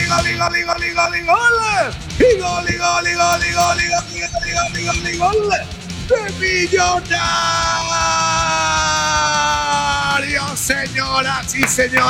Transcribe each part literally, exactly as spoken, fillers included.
y gol, y gol, y gol, y gol, y gol. Y gol, y gol, y gol, y gol, y gol, y gol, y gol, y gol, y gol de Millonarios, señoras y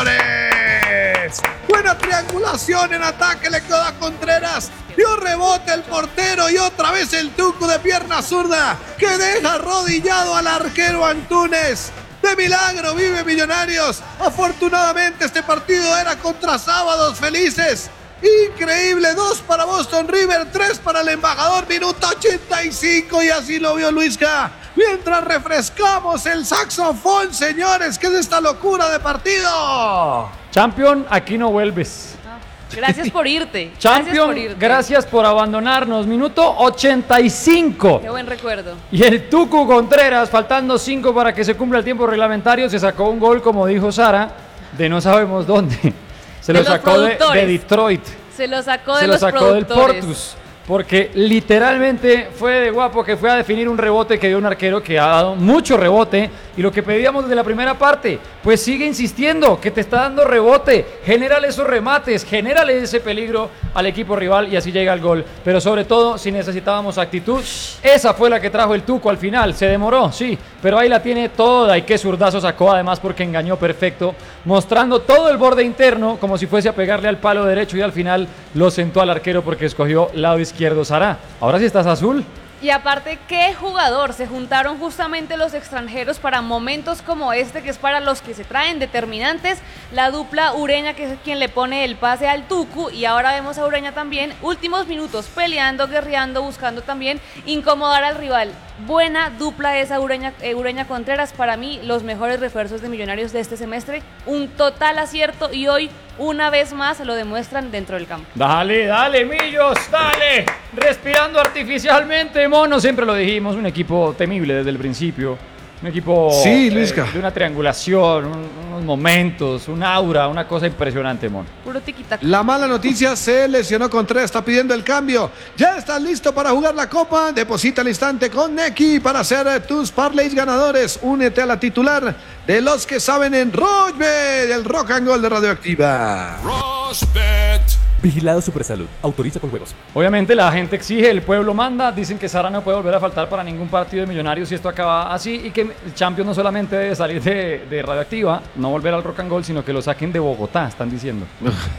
señores. Buena triangulación en ataque, le quedó a Contreras. Dio rebote el portero y otra vez el Tucu de pierna zurda que deja arrodillado al arquero Antunes. De milagro vive Millonarios. Afortunadamente este partido era contra Sábados Felices. Increíble, dos para Boston River, tres para el embajador, minuto ochenta y cinco, y así lo vio Luisca. Mientras refrescamos el saxofón, señores, ¿qué es esta locura de partido? Champion, aquí no vuelves. Gracias por irte. Champion, gracias por, irte. Gracias por abandonarnos. Minuto ochenta y cinco. Qué buen recuerdo. Y el Tucu Contreras, faltando cinco para que se cumpla el tiempo reglamentario, se sacó un gol, como dijo Sara, de no sabemos dónde. Se de lo sacó de, de Detroit. Se lo sacó de se los lo sacó del Portus. Porque literalmente fue de guapo que fue a definir un rebote que dio un arquero que ha dado mucho rebote. Y lo que pedíamos desde la primera parte, pues sigue insistiendo, que te está dando rebote, genérale esos remates, genérale ese peligro al equipo rival y así llega el gol. Pero sobre todo, si necesitábamos actitud, esa fue la que trajo el Tuco al final. Se demoró, sí, pero ahí la tiene toda. Y qué zurdazo sacó además porque engañó perfecto, mostrando todo el borde interno como si fuese a pegarle al palo derecho y al final lo sentó al arquero porque escogió lado izquierdo Sara. Ahora sí estás azul. Y aparte, ¿qué jugador? Se juntaron justamente los extranjeros para momentos como este, que es para los que se traen determinantes. La dupla Ureña, que es quien le pone el pase al Tucu, y ahora vemos a Ureña también, últimos minutos, peleando, guerreando, buscando también incomodar al rival. Buena dupla esa Ureña, eh, Ureña Contreras, para mí los mejores refuerzos de Millonarios de este semestre, un total acierto, y hoy una vez más lo demuestran dentro del campo. Dale, dale, Millos, dale, respirando artificialmente, mono, siempre lo dijimos, un equipo temible desde el principio, un equipo sí, eh, de una triangulación, un, unos momentos, un aura, una cosa impresionante, mono. Puro tiquitaca. La mala noticia, se lesionó Contreras, está pidiendo el cambio. Ya estás listo para jugar la Copa. Deposita al instante con Neki para hacer tus parlays ganadores. Únete a la titular de los que saben en Rochbet, el rock and roll de Radioactiva. Rochbet. Vigilado Supersalud. Autoriza con juegos. Obviamente la gente exige, el pueblo manda. Dicen que Sara no puede volver a faltar para ningún partido de Millonarios si esto acaba así, y que el Champions no solamente debe salir de, de Radioactiva, no volver al rock and roll, sino que lo saquen de Bogotá, están diciendo.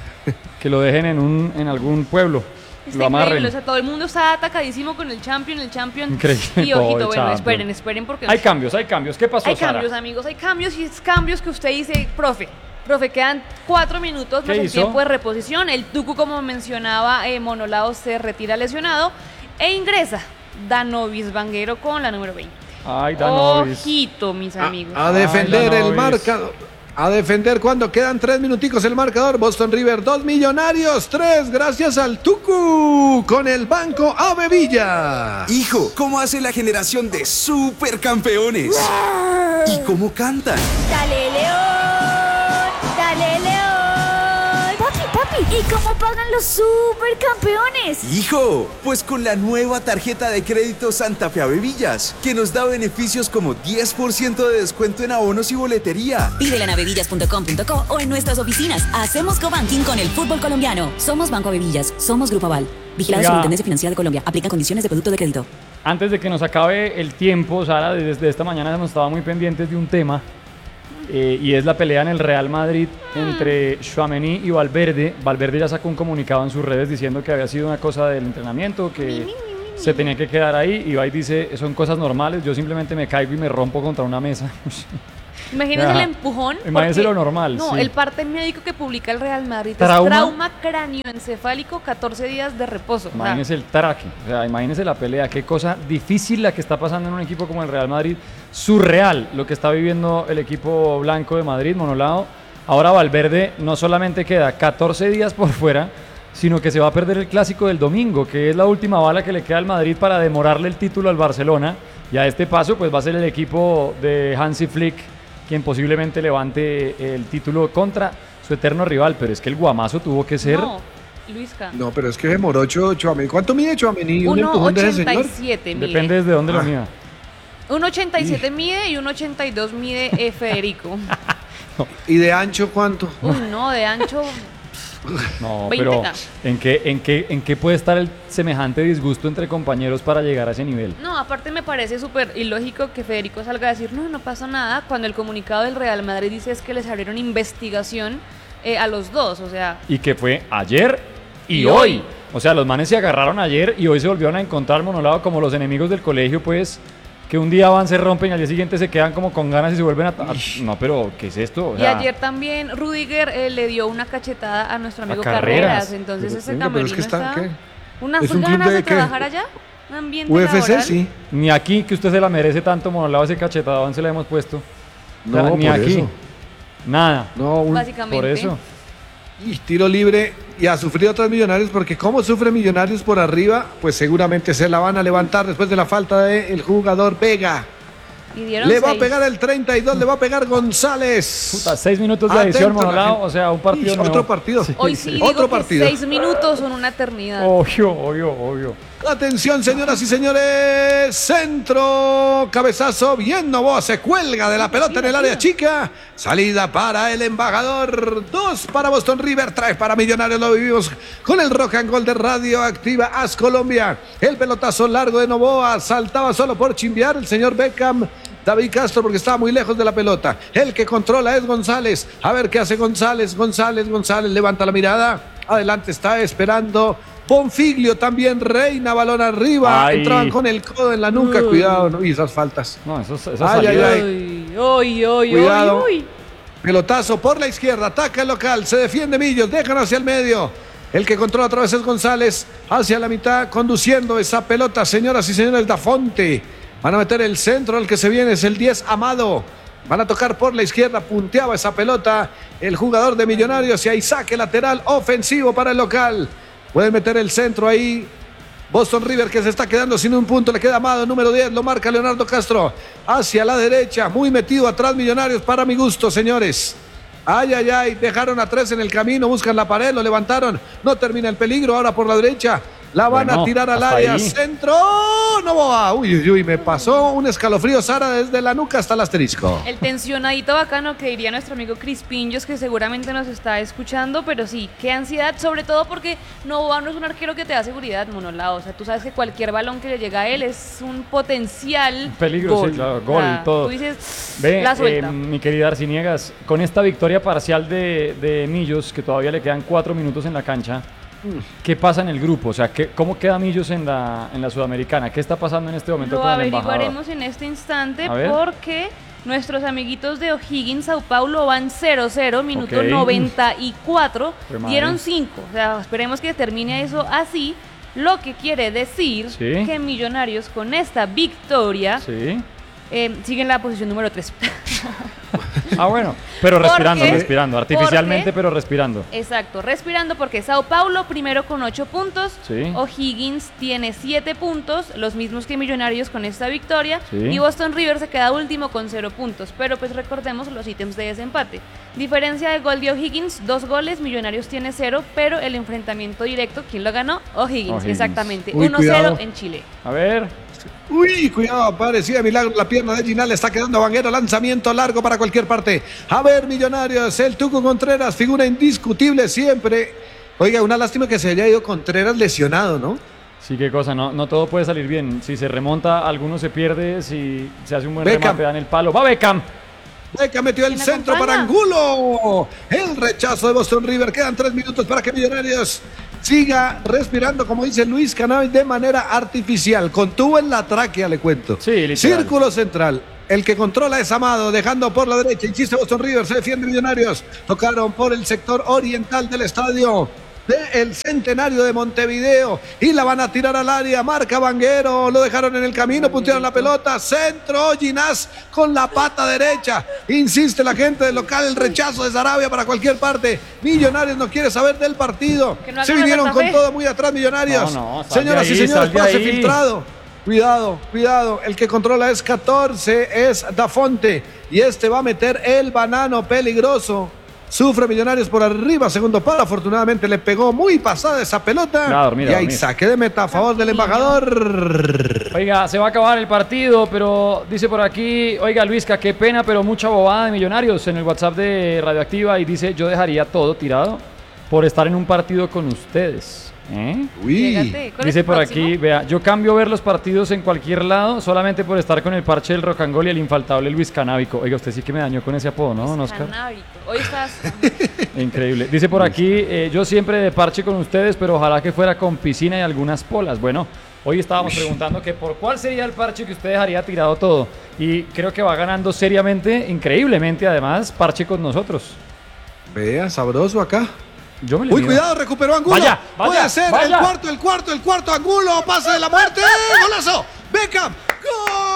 Que lo dejen en, un, en algún pueblo. Está lo amarren. increíble, o sea, todo el mundo está atacadísimo con el Champion, el Champion. Increíble. Y ojito, bueno, Champion. esperen, esperen porque... Hay cambios, hay cambios. ¿Qué pasó, Hay Sara? cambios, amigos, hay cambios, y es cambios que usted dice, profe, profe, quedan cuatro minutos más ¿Qué el hizo? tiempo de reposición. El Tucu, como mencionaba, eh, Monolao se retira lesionado e ingresa Danovis Vanguero con la número veinte. Ay, Danovis. Ojito, mis amigos. A, a defender Ay, el Danovis. marcador. A defender cuando quedan tres minuticos el marcador. Boston River dos, Millonarios tres, gracias al Tucu con el banco Ave Villa. Hijo, ¿cómo hace la generación de supercampeones? ¿Y cómo cantan? ¡Dale, León! ¡Dale, León! Papi, papi, ¿y cómo pagan los supercampeones? Hijo, pues con la nueva tarjeta de crédito Santa Fe Avevillas, que nos da beneficios como diez por ciento de descuento en abonos y boletería. Pídela en avevillas punto com punto co o en nuestras oficinas. Hacemos cobanking con el fútbol colombiano. Somos Banco Avevillas, somos Grupo Aval. Vigilado Oiga. Superintendencia Financiera de Colombia. Aplica condiciones de producto de crédito. Antes de que nos acabe el tiempo, Sara, desde esta mañana hemos estado muy pendientes de un tema, eh, y es la pelea en el Real Madrid entre Tchouaméni y Valverde. Valverde ya sacó un comunicado en sus redes diciendo que había sido una cosa del entrenamiento, que se tenía que quedar ahí. Y Ibai dice, son cosas normales, yo simplemente me caigo y me rompo contra una mesa. Imagínense Ajá. el empujón. Imagínense porque- lo normal, No, sí. el parte médico que publica el Real Madrid ¿Trauma? es trauma cráneoencefálico, catorce días de reposo. O sea, Imagínense el traque, o sea, imagínense la pelea, qué cosa difícil la que está pasando en un equipo como el Real Madrid, surreal lo que está viviendo el equipo blanco de Madrid, Monolao. Ahora Valverde no solamente queda catorce días por fuera, sino que se va a perder el clásico del domingo, que es la última bala que le queda al Madrid para demorarle el título al Barcelona, y a este paso pues va a ser el equipo de Hansi Flick quien posiblemente levante el título contra su eterno rival, pero es que el guamazo tuvo que ser... No, Luisca. No, pero es que demoró Tchouaméni. ¿Cuánto mide Tchouaméni? ¿Un empujón de ese señor? uno ochenta y siete mide. Depende desde dónde lo Ah. mida. uno ochenta y siete mide y uno ochenta y dos mide eh, Federico. ¿Y de ancho cuánto? Uy, no, de ancho No, veinte pero K. ¿en qué, en, qué, ¿en qué puede estar el semejante disgusto entre compañeros para llegar a ese nivel? No, aparte me parece súper ilógico que Federico salga a decir, no, no pasa nada, cuando el comunicado del Real Madrid dice es que les abrieron investigación eh, a los dos, o sea... Y que fue ayer y, Y hoy. hoy. O sea, los manes se agarraron ayer y hoy se volvieron a encontrar monolado como los enemigos del colegio, pues, que un día van, se rompen y al día siguiente se quedan como con ganas y se vuelven a... a- no, pero, ¿qué es esto? O Y sea, ayer también Rudiger eh, le dio una cachetada a nuestro amigo Carreras. Carreras, entonces Pero, ese venga, pero es camerino que está- está... ¿qué? Unas ¿Es un club ganas de de, qué? trabajar allá, un ambiente U F C, laboral. sí. ni aquí que usted se la merece tanto, monolado, ese cachetadón se la hemos puesto. O sea, No, ni por aquí. eso. Nada. No, un Básicamente. Por eso. y tiro libre y a sufrir otros Millonarios, porque como sufre Millonarios por arriba, pues seguramente se la van a levantar después de la falta del jugador Vega. Y dieron Le va a seis. pegar el treinta y dos, le va a pegar González. Puta, seis minutos de adición, Atento, la monolado. gente. O sea, un partido Ish, nuevo. otro partido. Hoy sí digo Otro que partido. seis minutos son una eternidad. Obvio, obvio, obvio. Atención, señoras y señores. Centro, cabezazo. Bien, Novoa se cuelga de la pelota en el área chica. Salida para el embajador. Dos para Boston River, tres para Millonarios. Lo vivimos con el Rock and Gold de Radio Activa As Colombia. El pelotazo largo de Novoa. Saltaba solo por chimbear el señor Beckham. David Castro porque estaba muy lejos de la pelota. El que controla es González. A ver qué hace González. González, González levanta la mirada. Adelante está esperando Bonfiglio. También reina, balón arriba. Ay. Entraban con el codo en la nuca. Uy. Cuidado, ¿no? Y esas faltas. No, eso, eso Ay, ay, ay. Uy, uy, uy, Cuidado. uy, uy. Pelotazo por la izquierda. Ataca el local. Se defiende Millos. Dejan hacia el medio. El que controla otra vez es González. Hacia la mitad. Conduciendo esa pelota. Señoras y señores, Dafonte. Van a meter el centro, el que se viene es el diez, Amado. Van a tocar por la izquierda, punteaba esa pelota el jugador de Millonarios y hay saque lateral ofensivo para el local. Pueden meter el centro ahí. Boston River que se está quedando sin un punto, le queda Amado, número diez, lo marca Leonardo Castro. Hacia la derecha, muy metido atrás Millonarios para mi gusto, señores. Ay, ay, ay, dejaron a tres en el camino, buscan la pared, lo levantaron. No termina el peligro, ahora por la derecha. La van Bueno, a tirar al hasta área, ahí. centro, no va. Uy, uy, uy, me pasó un escalofrío, Sara, desde la nuca hasta el asterisco. El tensionadito bacano que diría nuestro amigo Chris Pinjos, que seguramente nos está escuchando, pero sí, qué ansiedad, sobre todo porque Novoa no es un arquero que te da seguridad, monolado. O sea, tú sabes que cualquier balón que le llega a él es un potencial Peligro, gol. sí, claro, gol, O sea, todo. Tú dices, Ve, la eh, suelta. mi querida Arciniegas, con esta victoria parcial de, de Millos, que todavía le quedan cuatro minutos en la cancha, ¿qué pasa en el grupo? O sea, ¿qué, ¿cómo queda Millos en la, en la Sudamericana? ¿Qué está pasando en este momento Lo con el embajador? averiguaremos en este instante A ver. porque nuestros amiguitos de O'Higgins, Sao Paulo, van cero cero, minuto Ok. noventa y cuatro, Jue madre. dieron cinco. O sea, esperemos que termine eso así, lo que quiere decir Sí. que Millonarios con esta victoria Sí. eh, siguen en la posición número tres. Ah, bueno, pero ¿Por respirando, qué? respirando, artificialmente, ¿Por qué? pero respirando. Exacto, respirando porque Sao Paulo primero con ocho puntos, Sí. O'Higgins tiene siete puntos, los mismos que Millonarios con esta victoria, Sí. y Boston River se queda último con cero puntos, pero pues recordemos los ítems de desempate. Diferencia de gol de O'Higgins, dos goles, Millonarios tiene cero, pero el enfrentamiento directo, ¿quién lo ganó? O'Higgins, O'Higgins. exactamente, Uy, uno cero cuidado. en Chile. A ver, Uy, cuidado, parecía milagro la pierna de Ginal, está quedando Vanguero, lanzamiento largo para cualquier parte. A ver, Millonarios, el Tuco Contreras, figura indiscutible siempre. Oiga, una lástima que se haya ido Contreras lesionado, ¿no? sí, qué cosa, no, no todo puede salir bien. Si se remonta, alguno se pierde, si se hace un buen Beckham. remate, dan el palo. ¡Va Beckham! Beca metió el ¿Quién centro acompaña? para Angulo. El rechazo de Boston River. Quedan tres minutos para que Millonarios siga respirando, como dice Luis Cannavis, de manera artificial. Contuvo en la tráquea, le cuento. Sí, literal. Círculo central. El que controla es Amado, dejando por la derecha. Insiste Boston River, se defiende Millonarios. Tocaron por el sector oriental del estadio del Centenario de Montevideo y la van a tirar al área. Marca Vanguero, lo dejaron en el camino, puntearon la pelota. Centro, Ginás con la pata derecha. Insiste la gente del local, el rechazo de Sarabia para cualquier parte. Millonarios no quiere saber del partido. Que no Se hagan la vinieron Santa con Fe. todo muy atrás, Millonarios. No, no, sal de Señoras y ahí, señores, sal de pase ahí. filtrado. Cuidado, cuidado. El que controla es catorce, es Dafonte. Y este va a meter el banano peligroso. Sufre Millonarios por arriba, segundo palo. Afortunadamente le pegó muy pasada esa pelota. Ya, a dormir, a y hay dormir. saque de meta a favor del embajador. Oiga, se va a acabar el partido, pero dice por aquí, oiga Luisca, qué pena, pero mucha bobada de Millonarios en el WhatsApp de Radioactiva y dice, yo dejaría todo tirado. por estar en un partido con ustedes. ¿Eh? Uy. Llégate. ¿Cuál es Dice el por próximo? aquí, vea, yo cambio ver los partidos en cualquier lado solamente por estar con el parche del rock and roll y el infaltable Luis Canábico. Oiga, usted sí que me dañó con ese apodo, ¿no, don Oscar? Canábico. Hoy estás... Increíble. Dice por aquí, eh, yo siempre de parche con ustedes, pero ojalá que fuera con piscina y algunas polas. Bueno, hoy estábamos preguntando que por cuál sería el parche que usted dejaría tirado todo. Y creo que va ganando seriamente, increíblemente además, parche con nosotros. Vea, sabroso acá. Yo me le Uy, mido. cuidado, recuperó Angulo. Vaya, vaya, Puede ser vaya. el cuarto, el cuarto, el cuarto Angulo. Pase de la muerte. ¡Golazo! Beckham,